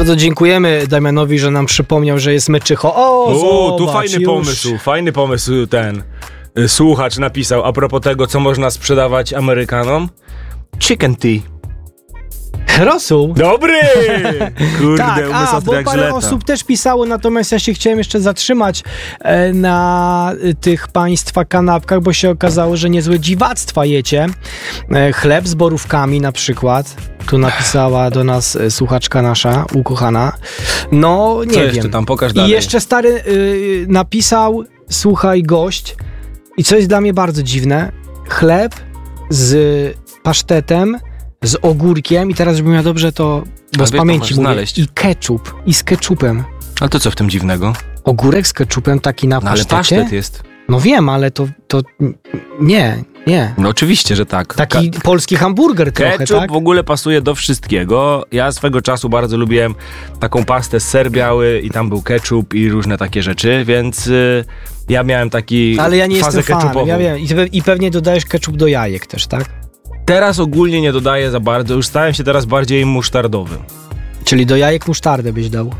Bardzo dziękujemy Damianowi, że nam przypomniał, że jest meczycho. Tu fajny pomysł ten słuchacz napisał a propos tego, co można sprzedawać Amerykanom. Chicken tea. Rosół. Dobry! Kurde, tak, umysł jak bo parę żyleta. osób też pisało, natomiast ja się chciałem jeszcze zatrzymać na tych państwa kanapkach, bo się okazało, że niezłe dziwactwa jecie. Chleb z borówkami na przykład. Tu napisała do nas słuchaczka nasza, ukochana. No, nie wiem. Jeszcze tam pokaż dalej. I jeszcze stary napisał, słuchaj, gość, i co jest dla mnie bardzo dziwne, chleb z pasztetem, z ogórkiem i teraz, żebym ja dobrze to, bo z pamięci mówię, znaleźć. i ketchup, i z ketchupem. Ale to co w tym dziwnego? Ogórek z ketchupem taki na pasztecie? Ale pasztet jest. No wiem, ale to nie. No oczywiście, że tak. Taki polski hamburger trochę, Ketchup tak? w ogóle pasuje do wszystkiego. Ja swego czasu bardzo lubiłem taką pastę z ser biały i tam był ketchup i różne takie rzeczy, więc ja miałem taki Ale ja nie fazę jestem fanem, ketchupową. ja wiem. I pewnie dodajesz ketchup do jajek też, tak? Teraz ogólnie nie dodaję za bardzo, już stałem się teraz bardziej musztardowym. Czyli do jajek musztardę byś dał.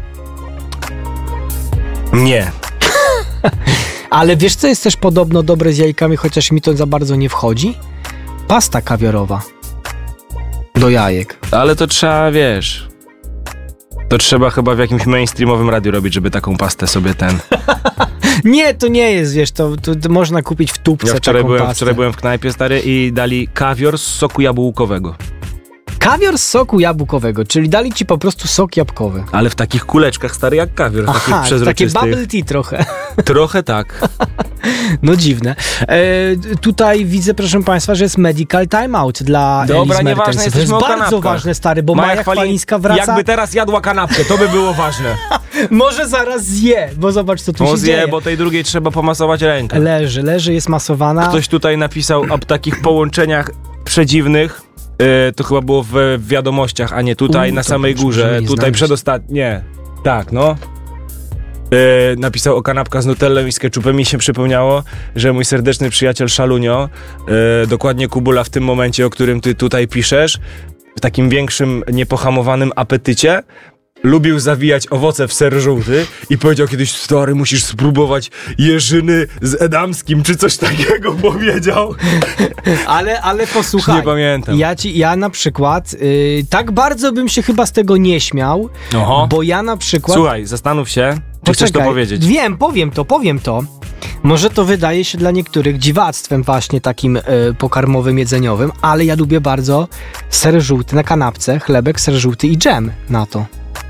Nie. Ale wiesz, co jest też podobno dobre z jajkami, chociaż mi to za bardzo nie wchodzi? Pasta kawiorowa. Do jajek. Ale to trzeba, wiesz... To trzeba chyba w jakimś mainstreamowym radiu robić, żeby taką pastę sobie Nie, to nie jest, wiesz, to można kupić w tubce Ja wczoraj taką pastę. byłem w knajpie, stary, i dali kawior z soku jabłkowego. Kawior z soku jabłkowego, czyli dali ci po prostu sok jabłkowy. Ale w takich kuleczkach, stary, jak kawior, takich Aha, takie przezroczystych. bubble tea trochę. Trochę tak. No dziwne. Tutaj widzę, proszę państwa, że jest medical timeout dla Dobra, Liz nieważne, Mertens. To jest jesteśmy o bardzo kanapkach. ważne, stary, bo Maja Chwalińska wraca. Jakby teraz jadła kanapkę, to by było ważne. Może zaraz zje, bo zobacz, co tu się dzieje. Bo tej drugiej trzeba pomasować rękę. Leży, jest masowana. Ktoś tutaj napisał o takich połączeniach przedziwnych. To chyba było w wiadomościach, a nie tutaj na to samej muszę górze. nie Tutaj znaleźć. przedostatnie. Tak, no. Napisał o kanapkach z nutellą i z ketchupem. Mi się przypomniało, że mój serdeczny przyjaciel Szalunio, dokładnie Kubula w tym momencie, o którym ty tutaj piszesz, w takim większym, niepohamowanym apetycie, lubił zawijać owoce w ser żółty i powiedział kiedyś, stary, musisz spróbować jeżyny z edamskim, czy coś takiego powiedział. Ale posłuchaj. Nie pamiętam. Ja na przykład tak bardzo bym się chyba z tego nie śmiał, Oho. bo ja na przykład... Słuchaj, zastanów się, czy chcesz to powiedzieć. Wiem, powiem to. Może to wydaje się dla niektórych dziwactwem właśnie takim pokarmowym, jedzeniowym, ale ja lubię bardzo ser żółty na kanapce, chlebek, ser żółty i dżem na to.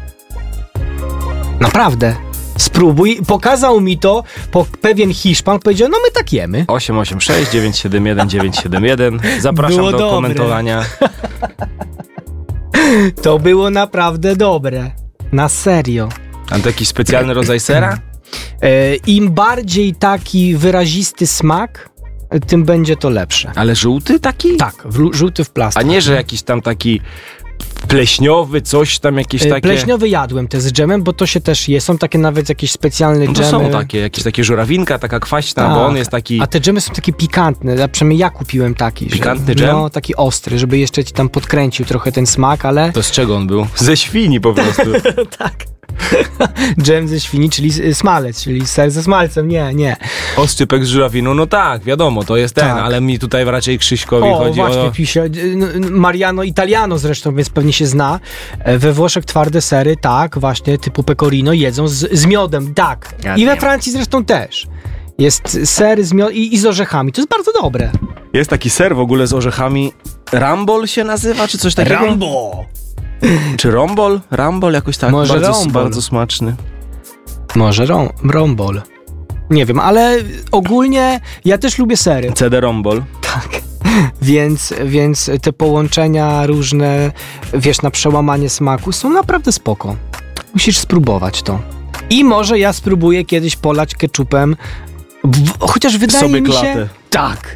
Naprawdę. Spróbuj. Pokazał mi to pewien Hiszpan, powiedział, no my tak jemy. 886 971 971. Zapraszam Było do dobre. komentowania. To było naprawdę dobre. Na serio. A to jakiś specjalny rodzaj sera? Im bardziej taki wyrazisty smak, tym będzie to lepsze. Ale żółty taki? Tak, żółty w plastiku. A nie, że jakiś tam taki pleśniowy, coś tam jakieś takie... Pleśniowy jadłem te z dżemem, bo to się też je. Są takie nawet jakieś specjalne No to dżemy. są takie, jakieś takie żurawinka, taka kwaśna, Tak. bo on jest taki... A te dżemy są takie pikantne. Przynajmniej ja kupiłem taki. Pikantny dżem? No, taki ostry, żeby jeszcze ci tam podkręcił trochę ten smak, ale... To z czego on był? Ze świni po prostu. Tak. Dżem ze świni, czyli smalec, czyli ser ze smalcem. Nie. Oscypek z żurawiną, no tak, wiadomo, to jest ten, Tak. ale mi tutaj raczej Krzyśkowi chodzi właśnie, o... pisze. Mariano Italiano zresztą, więc pewnie się zna. We Włoszech twarde sery, tak, właśnie, typu pecorino jedzą z miodem, tak. I we Francji zresztą też. Jest ser z miodem i z orzechami. To jest bardzo dobre. Jest taki ser w ogóle z orzechami. Rambol się nazywa, czy coś takiego? Rambo! Czy rombol? Rambol jakoś tak. Może rombol. Bardzo smaczny. Może rombol. Nie wiem, ale ogólnie ja też lubię sery. CD rombol. Tak. Więc te połączenia różne, wiesz, na przełamanie smaku są naprawdę spoko. Musisz spróbować to. I może ja spróbuję kiedyś polać ketchupem, chociaż wydaje sobie mi się... klatę. Tak.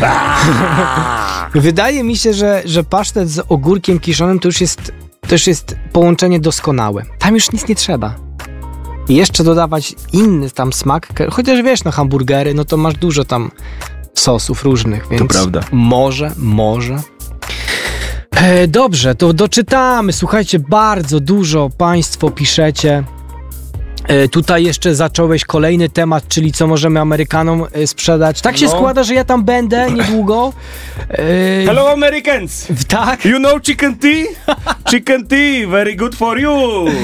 Wydaje mi się, że pasztet z ogórkiem kiszonym to już jest połączenie doskonałe. Tam już nic nie trzeba. I jeszcze dodawać inny tam smak, chociaż wiesz, no hamburgery, no to masz dużo tam sosów różnych, więc To prawda. może. Dobrze, to doczytamy. Słuchajcie, bardzo dużo państwo piszecie. Tutaj jeszcze zacząłeś kolejny temat, czyli co możemy Amerykanom sprzedać. Tak się składa, że ja tam będę niedługo. Hello Americans! Tak? You know chicken tea? Chicken tea, very good for you!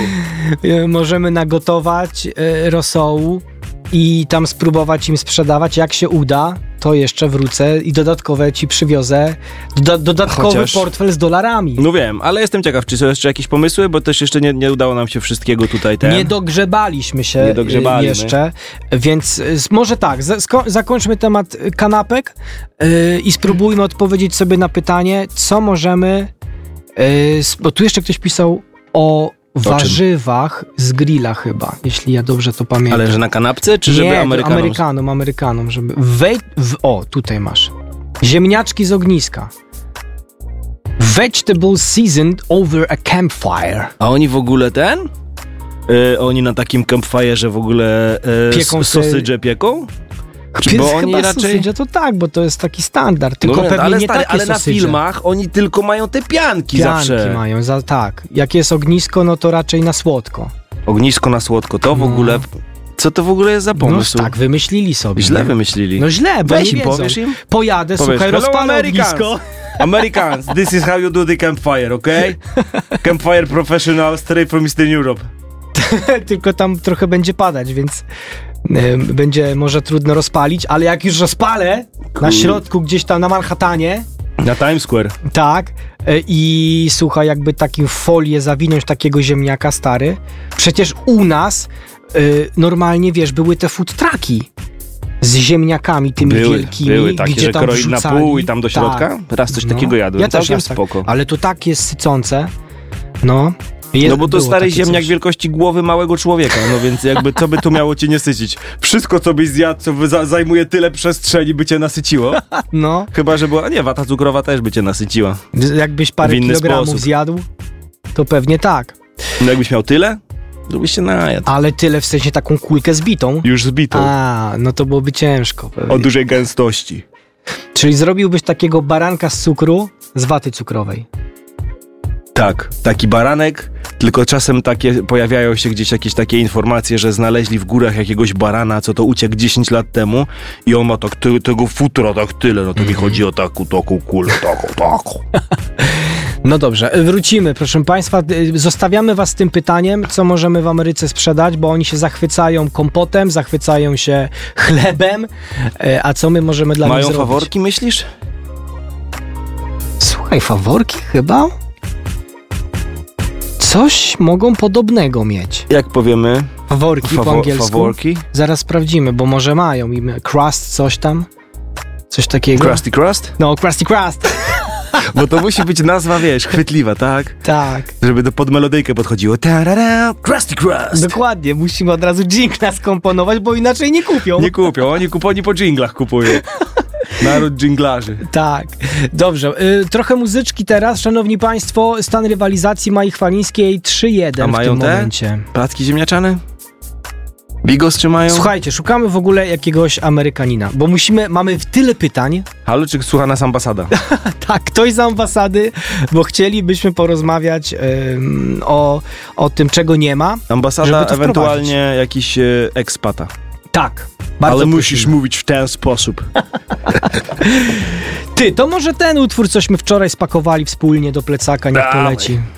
Możemy nagotować rosołu i tam spróbować im sprzedawać. Jak się uda, to jeszcze wrócę i dodatkowe ci przywiozę. Dodatkowy portfel z dolarami. No wiem, ale jestem ciekaw, czy są jeszcze jakieś pomysły, bo też jeszcze nie udało nam się wszystkiego tutaj. Nie dogrzebaliśmy się jeszcze, więc może tak, zakończmy temat kanapek i spróbujmy odpowiedzieć sobie na pytanie, co możemy, bo tu jeszcze ktoś pisał o warzywach z grilla chyba, jeśli ja dobrze to pamiętam. Ale że na kanapce, czy żeby Amerykanom, żeby tutaj masz. Ziemniaczki z ogniska. Vegetables seasoned over a campfire. A oni w ogóle oni na takim campfire'ze w ogóle sausage pieką? Bo oni raczej... to tak, bo to jest taki standard, tylko pewnie ale nie takie ale na filmach oni tylko mają te pianki zawsze. Pianki mają, tak. Jak jest ognisko, no to raczej na słodko. Ognisko na słodko, to w ogóle... Co to w ogóle jest za pomysł? No tak, wymyślili sobie. Źle wymyślili. No źle, bo weź im, powiesz im? Pojadę, słuchaj, rozpalę ognisko. Americans, this is how you do the campfire, okay? Campfire professional straight from Eastern Europe. Tylko tam trochę będzie padać, więc będzie może trudno rozpalić, ale jak już rozpalę na środku gdzieś tam na Manhattanie, na Times Square. Tak. I słuchaj, jakby takim folię zawinąć takiego ziemniaka stary. Przecież u nas normalnie, wiesz, były te food trucki z ziemniakami tymi wielkimi. Były takie, gdzie że tam kroili na pół i tam do środka. Tak. Raz coś takiego jadłem. Ja całkiem też spoko. Ale to tak jest sycące. No bo to stary ziemniak wielkości głowy małego człowieka, no więc jakby co by tu miało cię nie sycić? Wszystko, co byś zjadł, co zajmuje tyle przestrzeni, by cię nasyciło. No. Chyba, że była, wata cukrowa też by cię nasyciła. Jakbyś parę kilogramów zjadł, to pewnie tak. No jakbyś miał tyle, to byś się najadł. Ale tyle w sensie taką kulkę zbitą? Już zbitą. No to byłoby ciężko. Pewnie. O dużej gęstości. Czyli zrobiłbyś takiego baranka z cukru z waty cukrowej. Tak, taki baranek, tylko czasem pojawiają się gdzieś jakieś takie informacje, że znaleźli w górach jakiegoś barana, co to uciekł 10 lat temu i on ma tego futra tak tyle, no to mi chodzi o taką kulę, taką. No dobrze, wrócimy, proszę państwa, zostawiamy was z tym pytaniem, co możemy w Ameryce sprzedać, bo oni się zachwycają kompotem, zachwycają się chlebem, a co my możemy dla nich zrobić? Mają faworki, myślisz? Słuchaj, faworki chyba? Coś mogą podobnego mieć. Jak powiemy? Faworki po angielsku? Faworki? Zaraz sprawdzimy, bo może mają. Crust, coś tam. Coś takiego. Krusty Crust? No, Krusty Crust. Bo to musi być nazwa, wiesz, chwytliwa, tak? Tak. Żeby pod melodyjkę podchodziło. Krusty Crust. Dokładnie, musimy od razu dżingla skomponować, bo inaczej nie kupią. Nie kupią, oni po dżinglach kupują. Naród dżinglarzy. Tak, dobrze. Trochę muzyczki teraz, szanowni państwo. Stan rywalizacji Mai Chwalińskiej 3-1 w tym momencie. Placki ziemniaczane? Bigos czy mają? Słuchajcie, szukamy w ogóle jakiegoś Amerykanina, bo mamy tyle pytań. Halo, czy słucha nas ambasada? Tak, ktoś z ambasady, bo chcielibyśmy porozmawiać o tym, czego nie ma. Ambasada, ewentualnie jakiś ekspata. Tak. Ale musisz mówić w ten sposób. To może ten utwór, cośmy wczoraj spakowali wspólnie do plecaka, niech poleci.